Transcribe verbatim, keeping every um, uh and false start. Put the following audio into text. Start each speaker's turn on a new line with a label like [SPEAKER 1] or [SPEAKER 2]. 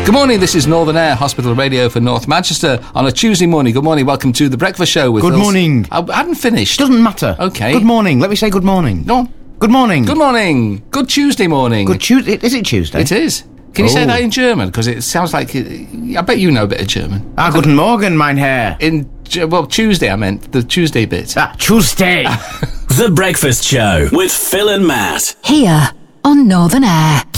[SPEAKER 1] Good morning, this is Northern Air, Hospital Radio for North Manchester on a Tuesday morning. Good morning, welcome to The Breakfast Show with
[SPEAKER 2] Good
[SPEAKER 1] Phil.
[SPEAKER 2] morning.
[SPEAKER 1] I, I hadn't finished.
[SPEAKER 2] Doesn't matter.
[SPEAKER 1] Okay.
[SPEAKER 2] Good morning. Let me say good morning.
[SPEAKER 1] No.
[SPEAKER 2] Good morning.
[SPEAKER 1] Good morning. Good Tuesday morning.
[SPEAKER 2] Good Tuesday. Is it Tuesday?
[SPEAKER 1] It is. Can you
[SPEAKER 2] Oh.
[SPEAKER 1] say that in German? Because it sounds like... It, I bet you know a bit of German.
[SPEAKER 2] Ah, guten Morgen, mein Herr.
[SPEAKER 1] In... Well, Tuesday I meant. The Tuesday bit.
[SPEAKER 2] Ah, Tuesday.
[SPEAKER 3] The Breakfast Show with Phil and Matt.
[SPEAKER 4] Here on Northern Air.